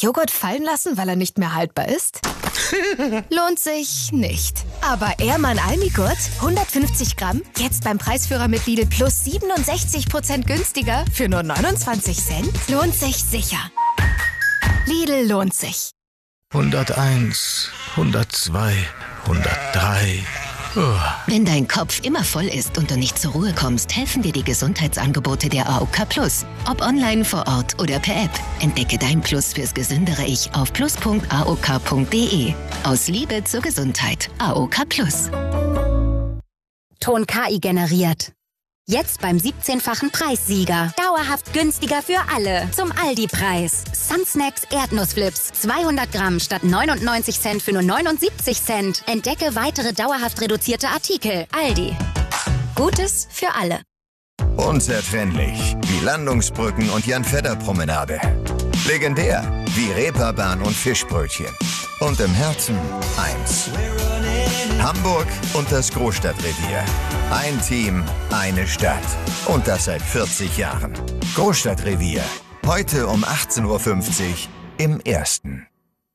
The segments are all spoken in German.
Joghurt fallen lassen, weil er nicht mehr haltbar ist? Lohnt sich nicht. Aber Ehrmann Almigurt, 150 Gramm, jetzt beim Preisführer mit Lidl plus 67% günstiger für nur 29 Cent? Lohnt sich sicher. Lidl lohnt sich. 101, 102, 103. Wenn dein Kopf immer voll ist und du nicht zur Ruhe kommst, helfen dir die Gesundheitsangebote der AOK Plus. Ob online, vor Ort oder per App. Entdecke dein Plus fürs gesündere Ich auf plus.aok.de. Aus Liebe zur Gesundheit. AOK Plus. Ton KI generiert. Jetzt beim 17-fachen Preissieger. Dauerhaft günstiger für alle. Zum Aldi-Preis. Sunsnacks Erdnussflips. 200 Gramm statt 99 Cent für nur 79 Cent. Entdecke weitere dauerhaft reduzierte Artikel. Aldi. Gutes für alle. Unzertrennlich wie Landungsbrücken und Jan-Fedder-Promenade. Legendär wie Reeperbahn und Fischbrötchen. Und im Herzen eins. Hamburg und das Großstadtrevier. Ein Team, eine Stadt. Und das seit 40 Jahren. Großstadtrevier. Heute um 18.50 Uhr im Ersten.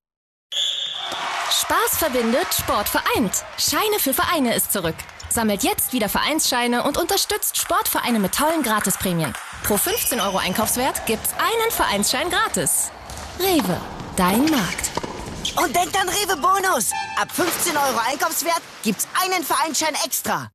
Spaß verbindet, Sport vereint. Scheine für Vereine ist zurück. Sammelt jetzt wieder Vereinsscheine und unterstützt Sportvereine mit tollen Gratisprämien. Pro 15 € Einkaufswert gibt's einen Vereinsschein gratis. Rewe, dein Markt. Und denkt an Rewe Bonus. Ab 15 € Einkaufswert gibt's einen Vereinsschein extra.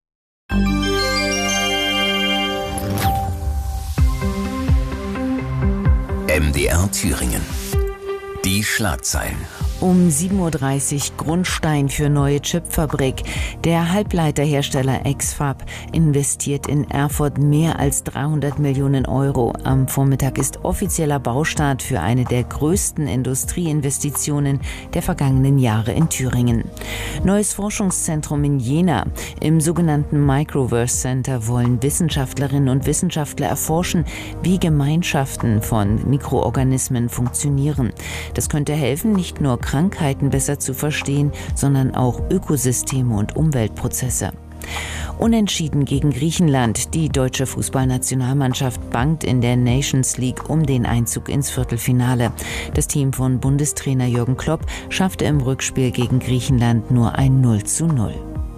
MDR Thüringen. Die Schlagzeilen. Um 7.30 Uhr Grundstein für neue Chipfabrik. Der Halbleiterhersteller X-FAB investiert in Erfurt mehr als 300 Millionen €. Am Vormittag ist offizieller Baustart für eine der größten Industrieinvestitionen der vergangenen Jahre in Thüringen. Neues Forschungszentrum in Jena. Im sogenannten Microverse Center wollen Wissenschaftlerinnen und Wissenschaftler erforschen, wie Gemeinschaften von Mikroorganismen funktionieren. Das könnte helfen, nicht nur Krankheiten besser zu verstehen, sondern auch Ökosysteme und Umweltprozesse. Unentschieden gegen Griechenland. Die deutsche Fußballnationalmannschaft bangt in der Nations League um den Einzug ins Viertelfinale. Das Team von Bundestrainer Jürgen Klopp schaffte im Rückspiel gegen Griechenland nur ein 0:0.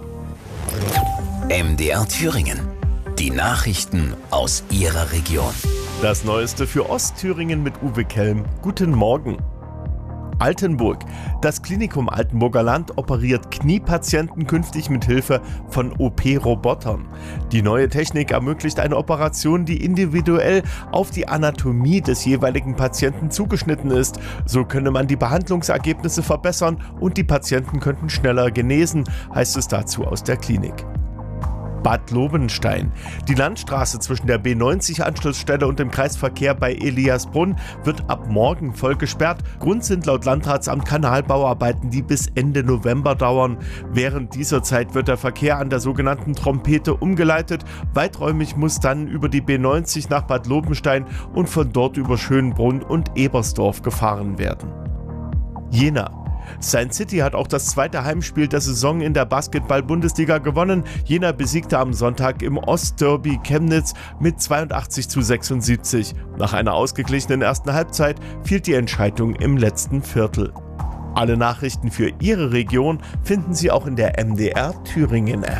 MDR Thüringen. Die Nachrichten aus Ihrer Region. Das Neueste für Ostthüringen mit Uwe Kelm. Guten Morgen. Altenburg. Das Klinikum Altenburger Land operiert Kniepatienten künftig mit Hilfe von OP-Robotern. Die neue Technik ermöglicht eine Operation, die individuell auf die Anatomie des jeweiligen Patienten zugeschnitten ist. So könne man die Behandlungsergebnisse verbessern und die Patienten könnten schneller genesen, heißt es dazu aus der Klinik. Bad Lobenstein. Die Landstraße zwischen der B90-Anschlussstelle und dem Kreisverkehr bei Eliasbrunn wird ab morgen voll gesperrt. Grund sind laut Landratsamt Kanalbauarbeiten, die bis Ende November dauern. Während dieser Zeit wird der Verkehr an der sogenannten Trompete umgeleitet. Weiträumig muss dann über die B90 nach Bad Lobenstein und von dort über Schönbrunn und Ebersdorf gefahren werden. Jena. Saint City hat auch das zweite Heimspiel der Saison in der Basketball-Bundesliga gewonnen. Jena besiegte am Sonntag im Ostderby Chemnitz mit 82:76. Nach einer ausgeglichenen ersten Halbzeit fiel die Entscheidung im letzten Viertel. Alle Nachrichten für Ihre Region finden Sie auch in der MDR Thüringen App.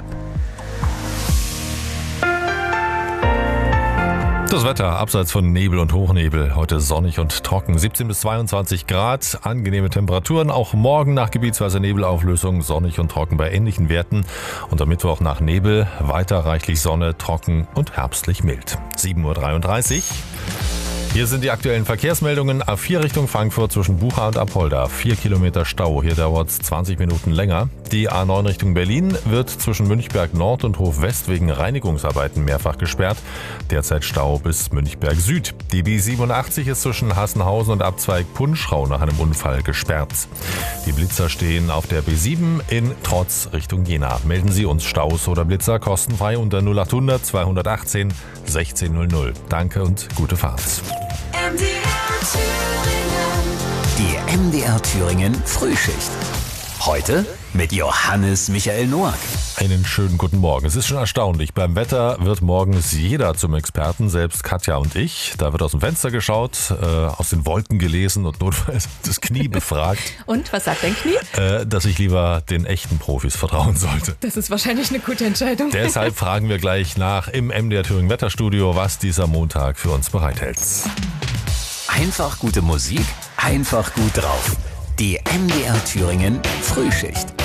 Das Wetter abseits von Nebel und Hochnebel. Heute sonnig und trocken. 17 bis 22 Grad. Angenehme Temperaturen. Auch morgen nach gebietsweise Nebelauflösung sonnig und trocken bei ähnlichen Werten. Und am Mittwoch nach Nebel weiter reichlich Sonne, trocken und herbstlich mild. 7:33 Uhr. Hier sind die aktuellen Verkehrsmeldungen. A4 Richtung Frankfurt zwischen Bucha und Apolda. 4 Kilometer Stau. Hier dauert es 20 Minuten länger. Die A9 Richtung Berlin wird zwischen Münchberg Nord und Hof West wegen Reinigungsarbeiten mehrfach gesperrt. Derzeit Stau bis Münchberg Süd. Die B87 ist zwischen Hassenhausen und Abzweig Punschrau nach einem Unfall gesperrt. Die Blitzer stehen auf der B7 in Trotz Richtung Jena. Melden Sie uns Staus oder Blitzer kostenfrei unter 0800 218 1600. Danke und gute Fahrt. Die MDR Thüringen Frühschicht. Heute mit Johannes Michael Noack. Einen schönen guten Morgen. Es ist schon erstaunlich. Beim Wetter wird morgens jeder zum Experten, selbst Katja und ich. Da wird aus dem Fenster geschaut, aus den Wolken gelesen und notfalls das Knie befragt. Und, was sagt dein Knie? Dass ich lieber den echten Profis vertrauen sollte. Das ist wahrscheinlich eine gute Entscheidung. Deshalb fragen wir gleich nach im MDR Thüringen Wetterstudio, was dieser Montag für uns bereithält. Einfach gute Musik, einfach gut drauf. Die MDR Thüringen Frühschicht.